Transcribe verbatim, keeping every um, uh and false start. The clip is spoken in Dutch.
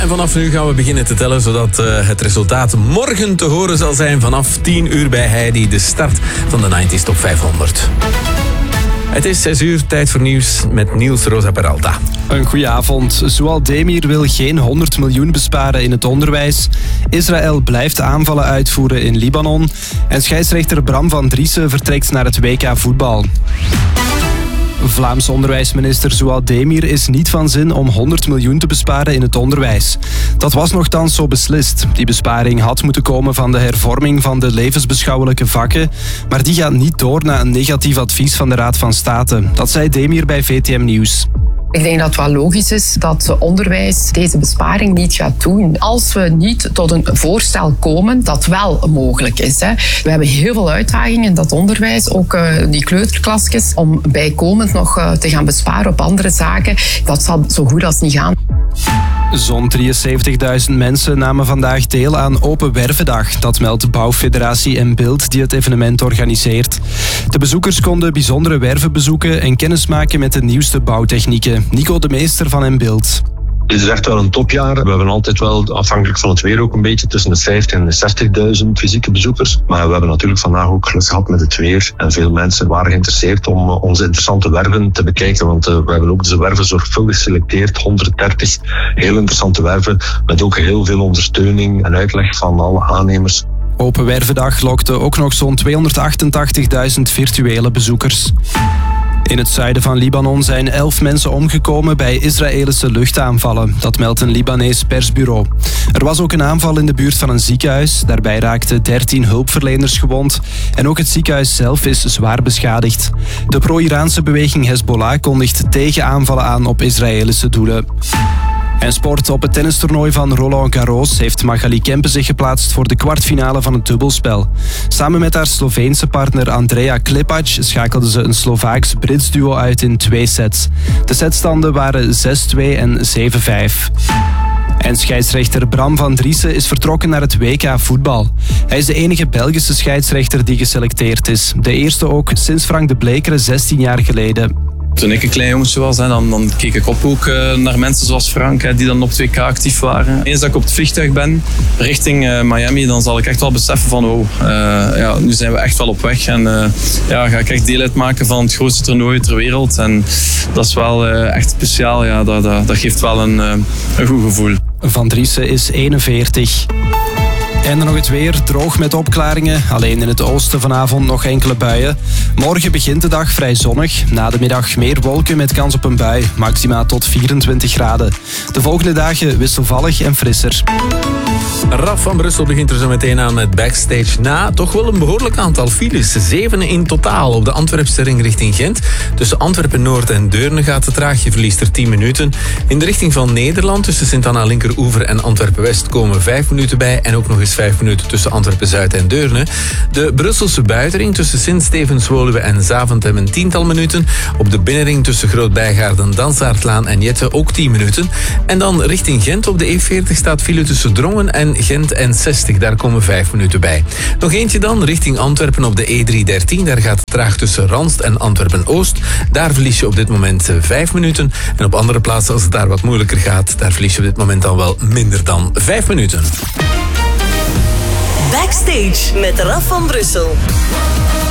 en vanaf nu gaan we beginnen te tellen, zodat uh, het resultaat morgen te horen zal zijn vanaf tien uur bij Heidi, de start van de negentig Top vijfhonderd. Het is zes uur, tijd voor nieuws met Niels Rosa Peralta. Een goeie avond. Zowel Demir wil geen honderd miljoen besparen in het onderwijs. Israël blijft aanvallen uitvoeren in Libanon. En scheidsrechter Bram van Driessen vertrekt naar het W K voetbal. Vlaams onderwijsminister Zouad Demir is niet van zin om honderd miljoen te besparen in het onderwijs. Dat was nochtans zo beslist. Die besparing had moeten komen van de hervorming van de levensbeschouwelijke vakken, maar die gaat niet door na een negatief advies van de Raad van State. Dat zei Demir bij V T M Nieuws. Ik denk dat het wel logisch is dat onderwijs deze besparing niet gaat doen. Als we niet tot een voorstel komen dat wel mogelijk is. Hè. We hebben heel veel uitdagingen in dat onderwijs, ook uh, die kleuterklasjes, om bijkomend nog uh, te gaan besparen op andere zaken. Dat zal zo goed als niet gaan. Zo'n drieënzeventigduizend mensen namen vandaag deel aan Open Wervendag. Dat meldt de Bouwfederatie en Beeld die het evenement organiseert. De bezoekers konden bijzondere werven bezoeken en kennismaken met de nieuwste bouwtechnieken. Nico de Meester van en Beeld. Dit is echt wel een topjaar. We hebben altijd wel, afhankelijk van het weer ook een beetje, tussen de vijftig en de zestigduizend fysieke bezoekers. Maar we hebben natuurlijk vandaag ook geluk gehad met het weer. En veel mensen waren geïnteresseerd om onze interessante werven te bekijken. Want uh, we hebben ook deze werven zorgvuldig geselecteerd. honderddertig heel interessante werven. Met ook heel veel ondersteuning en uitleg van alle aannemers. Open Wervendag lokte ook nog zo'n tweehonderdachtentachtigduizend virtuele bezoekers. In het zuiden van Libanon zijn elf mensen omgekomen bij Israëlische luchtaanvallen. Dat meldt een Libanees persbureau. Er was ook een aanval in de buurt van een ziekenhuis. Daarbij raakten dertien hulpverleners gewond. En ook het ziekenhuis zelf is zwaar beschadigd. De pro-Iraanse beweging Hezbollah kondigt tegenaanvallen aan op Israëlische doelen. En sport. Op het tennistoernooi van Roland Garros heeft Magali Kempe zich geplaatst voor de kwartfinale van het dubbelspel. Samen met haar Sloveense partner Andrea Klepac schakelde ze een Slovaaks-Brits duo uit in twee sets. De setstanden waren zes twee en zeven vijf. En scheidsrechter Bram van Driessen is vertrokken naar het W K voetbal. Hij is de enige Belgische scheidsrechter die geselecteerd is. De eerste ook sinds Frank de Blekeren zestien jaar geleden. Toen ik een klein jongetje was, hè, dan, dan keek ik op ook uh, naar mensen zoals Frank, hè, die dan op het W K actief waren. Eens dat ik op het vliegtuig ben, richting uh, Miami, dan zal ik echt wel beseffen van oh, uh, ja, nu zijn we echt wel op weg. En uh, ja, ga ik echt deel uitmaken van het grootste toernooi ter wereld. En dat is wel uh, echt speciaal. Ja, dat, dat, dat geeft wel een, uh, een goed gevoel. Van Driessen is eenenveertig. En dan nog het weer, droog met opklaringen. Alleen in het oosten vanavond nog enkele buien. Morgen begint de dag vrij zonnig. Na de middag meer wolken met kans op een bui. Maxima tot vierentwintig graden. De volgende dagen wisselvallig en frisser. Raf van Brussel begint er zo meteen aan met Backstage. Na toch wel een behoorlijk aantal files. Zeven in totaal op de Antwerpse ring richting Gent. Tussen Antwerpen-Noord en Deurne gaat het traag. Je verliest er tien minuten. In de richting van Nederland tussen Sint-Anna Linkeroever en Antwerpen-West komen vijf minuten bij. En ook nog eens vijf minuten tussen Antwerpen-Zuid en Deurne. De Brusselse buitenring tussen Sint-Stevens-Woluwe en Zaventem een tiental minuten. Op de binnenring tussen Groot-Bijgaarden, Dansaertlaan en Jette ook tien minuten. En dan richting Gent op de E veertig staat file tussen Drongen en Gent en zestig. Daar komen vijf minuten bij. Nog eentje dan richting Antwerpen op de E driehonderddertien. Daar gaat het traag tussen Ranst en Antwerpen-Oost. Daar verlies je op dit moment vijf minuten. En op andere plaatsen, als het daar wat moeilijker gaat, daar verlies je op dit moment dan wel minder dan vijf minuten. Backstage met Raf van Brussel.